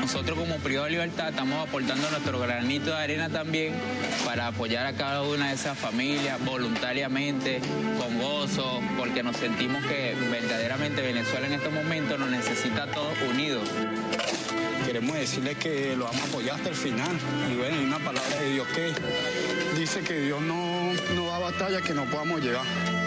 nosotros como Privado Libertad estamos aportando nuestro granito de arena también para apoyar a cada una de esas familias voluntariamente, con gozo, porque nos sentimos que verdaderamente Venezuela en estos momentos nos necesita a todos unidos. Queremos decirles que lo vamos a apoyar hasta el final. Y bueno, hay una palabra de Dios que dice que Dios no da batalla que no podamos llegar.